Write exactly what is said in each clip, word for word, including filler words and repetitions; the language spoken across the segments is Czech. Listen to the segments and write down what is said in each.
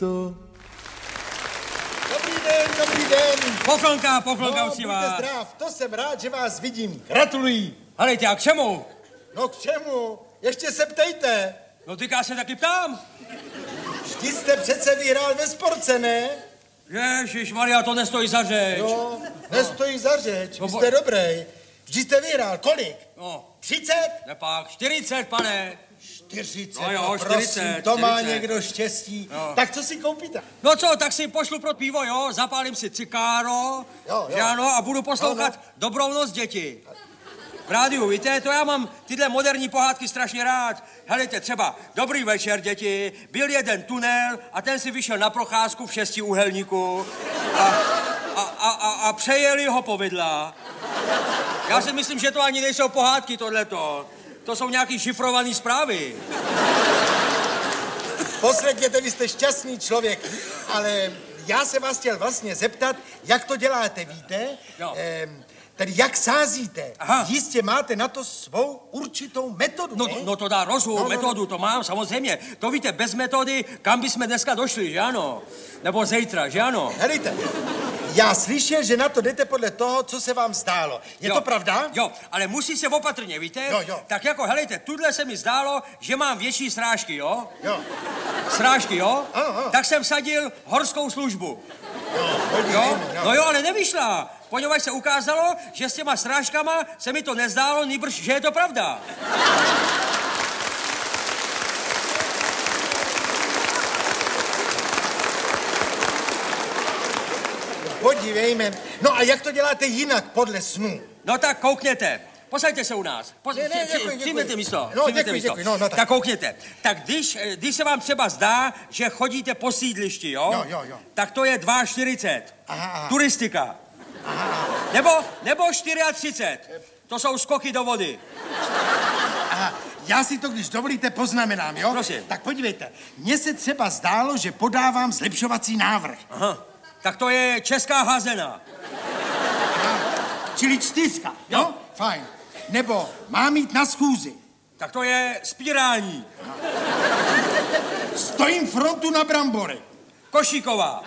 To. Dobrý den, dobrý den. Poklonka, poklonka no, uctivá. Buďte zdrav, to jsem rád, že vás vidím. Gratuluji. Helejte, a k čemu? No k čemu? Ještě se ptejte. No ty já se taky ptám. Vždy jste přece vyhrál ve sportce, ne? Ježišmarja, to nestojí za řeč. No, nestojí za řeč, no, vy jste dobrý. Vždy jste vyhrál, kolik? No. třicet? Nepak, čtyřicet, pane. čtyřicet, no jo, no, prosím, čtyřicet, to má čtyřicet. někdo štěstí. No. Tak co si koupíte? No co, tak si pošlu pro pivo, jo, zapálím si cikáro, jo, jo. že ano, a budu poslouchat no, no. Dobrou noc, děti. V rádiu, víte, to já mám tyhle moderní pohádky strašně rád. Helejte, třeba, dobrý večer, děti, byl jeden tunel a ten si vyšel na procházku v šestiúhelníku a, a, a, a, a přejeli ho povidla. Já si myslím, že to ani nejsou pohádky, tohleto. To jsou nějaký šifrovaný zprávy. Poslechněte, vy jste šťastný člověk, ale já se vás chtěl vlastně zeptat, jak to děláte, víte? Jo. Ehm, Tedy jak sázíte? Aha. Jistě máte na to svou určitou metodu, No, ne? no to dá rozum, no, no, metodu, to mám, samozřejmě. To víte, bez metody, kam bychom dneska došli, že ano? Nebo zítra, že ano? Helejte, já slyšel, že na to jdete podle toho, co se vám zdálo. Je jo, to pravda? Jo, ale musí se opatrně, víte? Jo, jo. Tak jako, helejte, tudle se mi zdálo, že mám větší srážky, jo? Jo. Srážky, jo? Ano, ano. Tak jsem vsadil horskou službu. Jo, jo? No jo, ale nevyšla. Poněvadž se ukázalo, že s těma srážkama se mi to nezdálo, nýbrž, že je to pravda. Podívejme. No a jak to děláte jinak podle snů? No tak koukněte. Posaďte se u nás. Pos- Ne, ne, děkuji, Přijměte děkuji. místo. No, přijměte děkuji, místo. děkuji, no, no, tak. tak koukněte. Tak když, když se vám třeba zdá, že chodíte po sídlišti, jo? Jo, jo, jo. Tak to je čtyřicet dva. Aha, aha. Turistika. Aha. Nebo, nebo třicet čtyři. To jsou skoky do vody. Aha. Já si to, když dovolíte, poznamenám, jo? Prosím. Tak podívejte, mně se třeba zdálo, že podávám zlepšovací návrh. Aha. Tak to je česká házená. Čili čtyřka, jo? Jo. Fajn. Nebo mám jít na schůzi. Tak to je spírání. Stojím frontu na brambory. Košíková.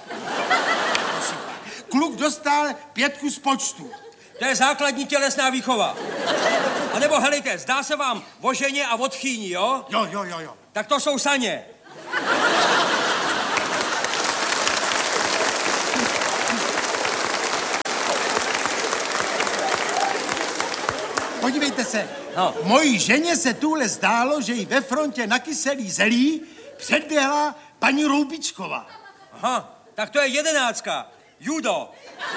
Kluk dostal pětku z počtu. To je základní tělesná výchova. A nebo helejte, zdá se vám o ženě a o tchýni, jo? Jo, jo, jo, jo. Tak to jsou saně. Podívejte se, No. mojí ženě se tuhle zdálo, že jí ve frontě na kyselý zelí předběhla paní Roubičková. Aha, tak to je jedenáctka. Judo.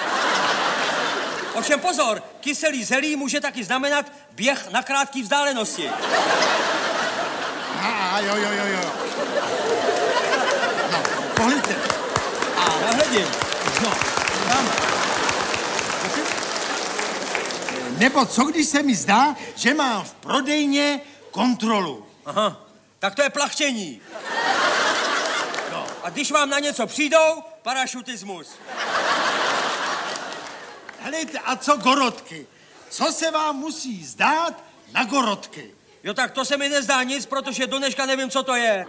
Ovšem pozor, kyselý zelí může taky znamenat běh na krátké vzdálenosti. Aha, jo, jo, jo, jo. No, pohlídte. A nahledím. No, tam. Nebo co, když se mi zdá, že mám v prodejně kontrolu. Aha, tak to je plachčení. No, a když vám na něco přijdou, parašutismus. Helejte, a co gorodky? Co se vám musí zdát na gorodky? Jo, tak to se mi nezdá nic, protože do dneška nevím, co to je.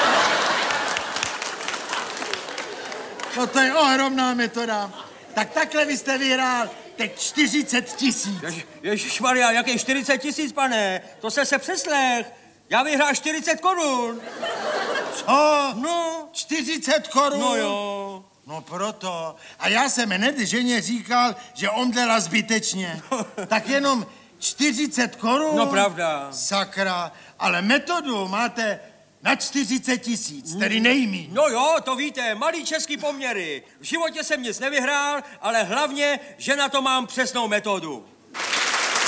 No to je ohromná metoda. Tak takhle vy jste vyhrál teď čtyřicet tisíc. Jež, Ježišmarja, jaký čtyřicet tisíc, pane? To se se přeslech. Já vyhrál čtyřicet korun. Co? No. čtyřicet korun? No jo. No proto. A já jsem hned ženě říkal, že omdlela zbytečně. Tak jenom čtyřicet korun? No pravda. Sakra. Ale metodu máte na čtyřicet tisíc, tedy nejmí. No jo, to víte, malý český poměry. V životě jsem nic nevyhrál, ale hlavně, že na to mám přesnou metodu.